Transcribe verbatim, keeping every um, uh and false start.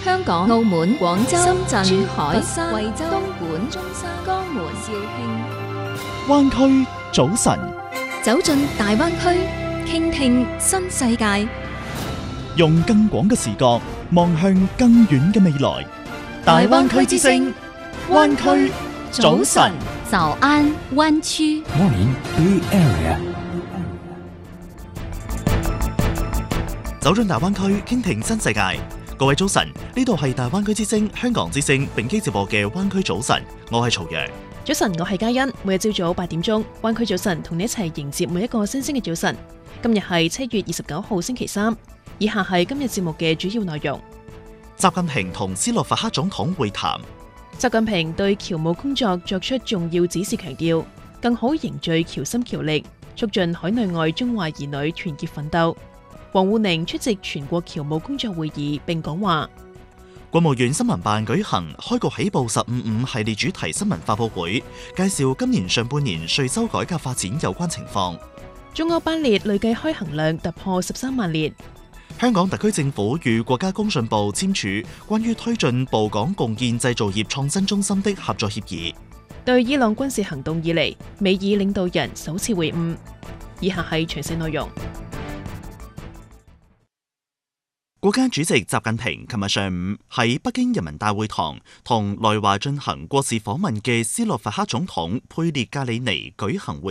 香港、澳門、廣州、深圳、珠海、 佛山、 惠州、 東莞、中山、江門、肇慶。 灣區早晨， 走進大灣區，傾聽新世界， 用更廣嘅視角望向更遠嘅未來。大灣區之聲，灣區早晨。 早安灣區。 Morning Bay Area。 走進大灣區，傾聽新世界。各位早晨，呢度係大灣區之聲、香港之聲並機直播嘅灣區早晨，我係曹陽。 早晨，我係嘉欣。每日朝早八點鐘，灣區早晨同你一齊迎接每一個新鮮嘅早晨。今日係七月二十九號星期三。以下係今日節目嘅主要內容。 習近平同斯洛伐克總統會談。 習近平對僑務工作作出重要指示，強調更好凝聚僑心僑力，促進海內外中華兒女團結奮鬥。王滬寧出席全國僑務工作會議並講話。 國務院新聞辦舉行開局起步十五五系列主題新聞發佈會，介紹今年上半年稅收改革發展有關情況。 中歐班列累計開行量突破十三萬列。 香港特區政府與國家工信部簽署關於推進埗港共建製造業創新中心的合作協議。 對伊朗軍事行動以嚟，美伊領導人首次會晤。以下係詳細內容。 國家主席習近平琴日上午喺北京人民大會堂同來華進行國事訪問嘅斯洛伐克總統佩列格里尼舉行會